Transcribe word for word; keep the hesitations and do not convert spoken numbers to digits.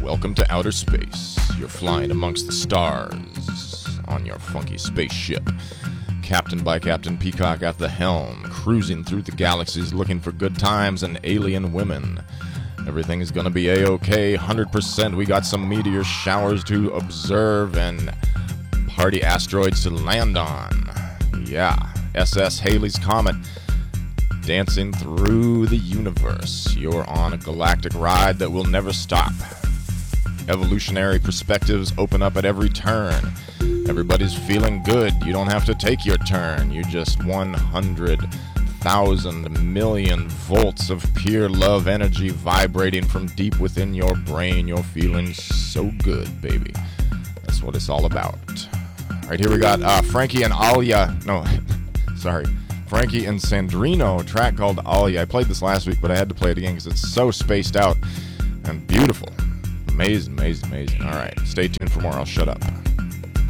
Welcome to outer space. You're flying amongst the stars on your funky spaceship. Captain by Captain Peacock at the helm, cruising through the galaxies looking for good times and alien women. Everything is going to be A-OK, one hundred percent. We got some meteor showers to observe and party asteroids to land on. Yeah, S S Halley's Comet. Dancing through the universe. You're on a galactic ride that will never stop. Evolutionary perspectives open up at every turn. Everybody's feeling good. You don't have to take your turn. You just one hundred thousand million volts of pure love energy vibrating from deep within your brain. You're feeling so good, baby. That's what it's all about. All right, here we got uh, Frankie and Alia. No, sorry. Frankie and Sandrino, a track called Alia. I played this last week, but I had to play it again because it's so spaced out and beautiful. Amazing, amazing, amazing. All right, stay tuned for more. I'll shut up.